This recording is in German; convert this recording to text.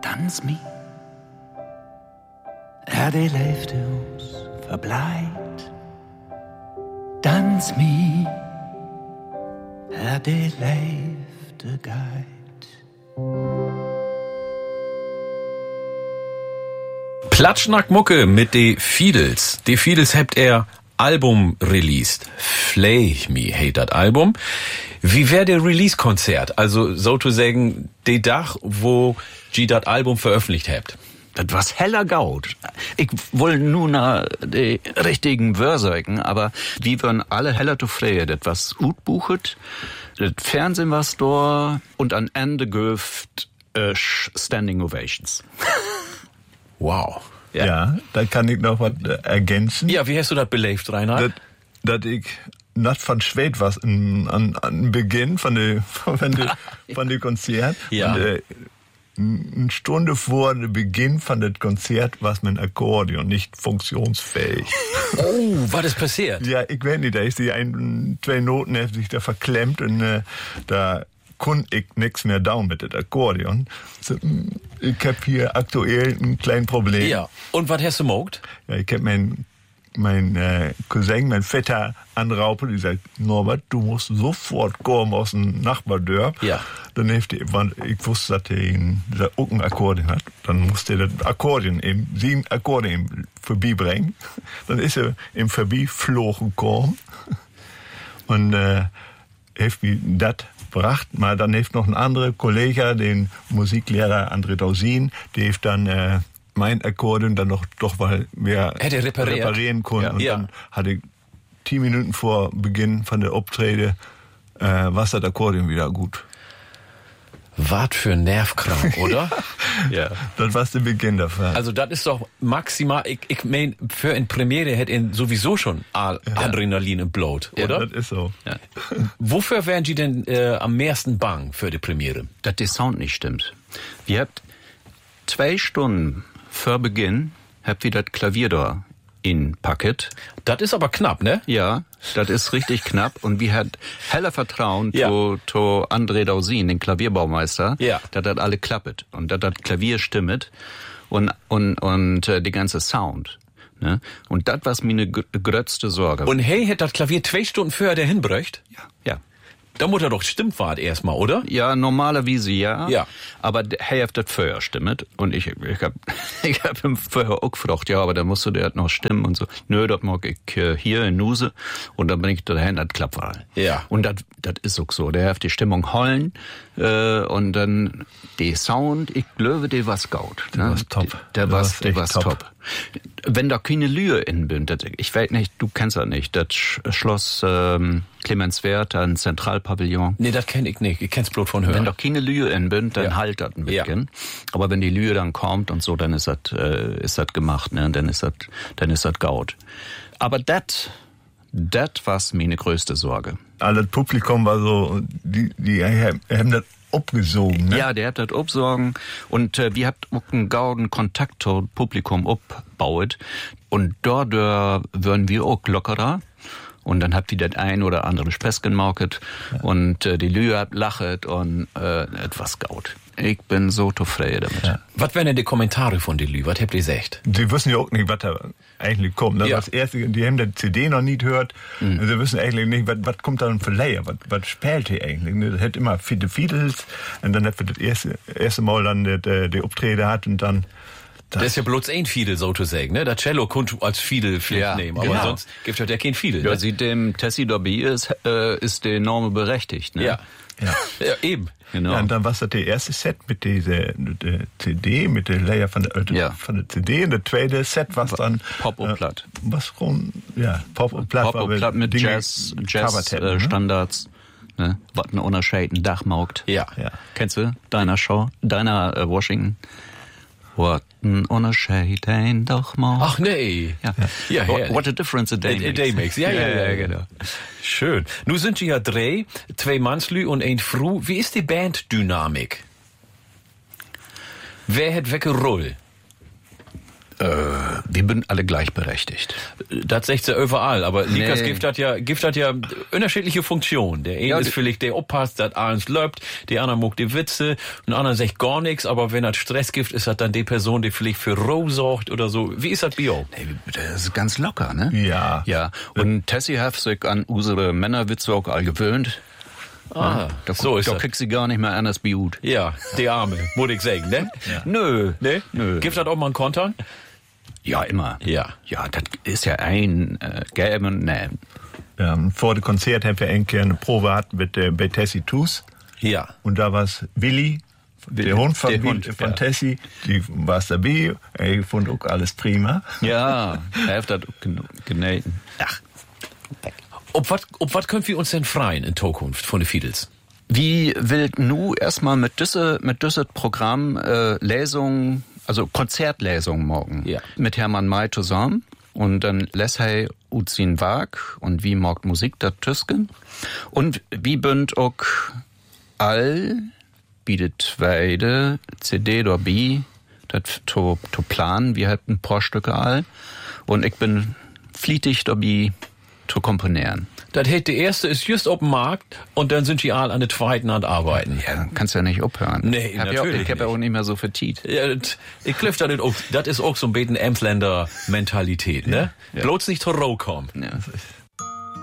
dans mi. De leefde ons verblijd. Dans mi. De leefde geit. Platschnack-Mucke mit de Fiedels. De Fiedels hebt Album released. Fleich mi heet dat Album. Wie wär der Release-Konzert? Also sozusagen de Dach, wo G dat Album veröffentlicht hebt. Das was heller Gaut. Ich will nur nach de richtigen Wörsägen, aber wie würden alle heller zufrieden. Das was gut buchet, das Fernsehen was da und an Ende göft Standing Ovations. Wow. Ja, da kann ich noch was ergänzen. Ja, wie hast du das belebt, Reinhard? Dass ich nicht von Schwed was an Beginn von dem Konzert. Ja. Und, eine Stunde vor dem Beginn von dem Konzert war mein Akkordeon nicht funktionsfähig. Oh, was ist passiert? Ja, ich weiß nicht, da ist die zwei Noten haben sich da verklemmt und da konnte ich nichts mehr down mit dem Akkordeon. So, ich hab hier aktuell ein kleines Problem. Ja, und was hast du gemacht? Ja, ich hab mein Cousin, mein Vetter anraupen, die sagt, Norbert, du musst sofort kommen aus dem Nachbardörp. Ja. Dann ich wusste, dass er auch ein Akkordeon hat. Dann musste er das Akkordeon sieben Akkorde vorbeibringen. Dann ist er im Vorbeiflogen gekommen. Und, heeft mir das gebracht. Mal dann hilft noch ein anderer Kollege, den Musiklehrer André Dausin, der hilft dann, mein Akkordeon dann noch doch mal mehr reparieren konnte. Ja. Und dann hatte ich 10 Minuten vor Beginn von der Auftritte war das Akkordeon wieder gut. Was für nervkrank, oder? Ja. Das war der Beginn davon. Also das ist doch maximal, ich mein, für eine Premiere hätte ihn sowieso schon Adrenalin im Blut, oder? Ja, das ist so. Ja. Wofür wären Sie denn am meisten bang für die Premiere? Dass der Sound nicht stimmt. Wir habt 2 Stunden vor Beginn habt ihr das Klavier da in Paket. Das ist aber knapp, ne? Ja, das ist richtig knapp. Und wir hat heller Vertrauen zu André Dausin, den Klavierbaumeister, dass das alle klappet und dass das Klavier stimmet und die ganze Sound. Ne? Und das was mir eine größte Sorge. Und hey, hätte das Klavier 2 Stunden vorher dahin bräucht? Ja. Da muss er doch stimmt war erstmal, oder? Ja, normalerweise ja. Ja. Aber hey, hat das vorher stimmt. Und ich hab ihm vorher auch gefragt, ja, aber da musst du das noch stimmen und so. Nö, das mag ich hier in Nuse. Und dann bin ich dahin, das klappt mal. Ja. Und das ist auch so. Der hat die Stimmung heulen, und dann der Sound, ich glaube, der was gaut. Der was top. Der was top. Wenn da keine Lühe in bin, ich weiß nicht, du kennst das nicht, das Schloss Clemenswerth, ein Zentralpavillon. Nee, das kenn ich nicht. Ich kenn's bloß von hören. Wenn da keine Lühe in bin, dann halt das ein bisschen. Ja. Aber wenn die Lühe dann kommt und so, dann ist das gemacht, ne? Dann ist das gaut. Aber das was meine größte Sorge. Das Publikum war so, die haben das abgesogen, ne? Ja, der hat das abgesogen und wir habt auch einen gauden Kontakt zum Publikum abgebaut und dort würden wir auch lockerer. Und dann habt ihr das ein oder andere Späßchen market und die Lühe habt lachet und etwas gaut. Ich bin so zufrieden damit. Ja. Was wären denn die Kommentare von den Lühe? Was habt ihr gesagt? Die wissen ja auch nicht, was da eigentlich kommt. Das erste, die haben die CD noch nie gehört. Mhm. Sie wissen eigentlich nicht, was kommt da für Layer, was spielt hier eigentlich. Das hat immer viele Fiedels und dann hat wir das erste Mal dann die Auftritte hat und dann das ist ja bloß ein Fiedel, so zu sagen, ne? Der Cello konnte als Fiedel nehmen, aber genau. Sonst gibt es ja kein Fiedel. Ja, ne? seitdem Tessie dabei ist die Norme berechtigt, ne? Ja, eben. Genau. Ja, und dann war das der erste Set mit dieser CD, mit der Layer von der CD, und der zweite Set was dann Pop und Platt. Pop und Platt. Pop und Platt mit Jazz Standards. Ne? Was ein Unterscheiden Dachmaugt. Ja. Kennst du deiner Washington? What an Unterscheiden Dachmaugt. Ach nee. Ja. What a difference a day makes. Ja, genau. Schön. Nun sind ja 3, 2 Mannslü und 1 Frau. Wie ist die Banddynamik? Wer hat welche Rolle? Wir sind alle gleichberechtigt. Das sagt sie überall, aber Likas gibt hat ja unterschiedliche Funktionen. Der eine ist vielleicht der oppasst, das alles läuft, der andere mag die Witze, und der andere sagt gar nichts, aber wenn das Stress gibt, ist das dann die Person, die vielleicht für Ruhe sorgt oder so. Wie ist das bei euch? Nee, das ist ganz locker, ne? Ja. Ja. Und Tessie hat sich an unsere Männerwitze auch all gewöhnt. Ah, Da, so ist da das. kriegt sie gar nicht mehr anders beut. Ja, die Arme, muss ich sagen, ne? Ja. Nö, ne? Nö. Gibt das auch mal einen Kontern? Ja, immer. Ja. Ja, das ist ja ein Gäben, ne. Vor dem Konzert haben wir eine Probe gehabt bei Tessie Tus. Ja. Und da war es Willi, der Hund von ja. Tessie, die war dabei. Ich fand auch alles prima. Ja, er hat das genäht. Ach. Ob was können wir uns denn freien in Zukunft von den Fiedels? Wie will nu erstmal mit düsse Programm Lesung, also Konzertlesung morgen mit Hermann May zusammen und dann lässt er Uzin Wag und wie morgt Musik da Tüsken und wie bünd auch all bietet weide CD oder B das to planen, wir halt ein paar Stücke all und ich bin flietig dabei zu komponieren. Das heißt, der erste ist just auf dem Markt und dann sind die alle an der zweiten an arbeiten. Ja, kannst ja nicht aufhören. Nee, natürlich ich hab ja auch nicht mehr so vertiet. Ja, ich kliff das auch. Das ist auch so ein bisschen Emsländer Mentalität, ne? Ja. Bloß nicht zur Roh kommen. Ja.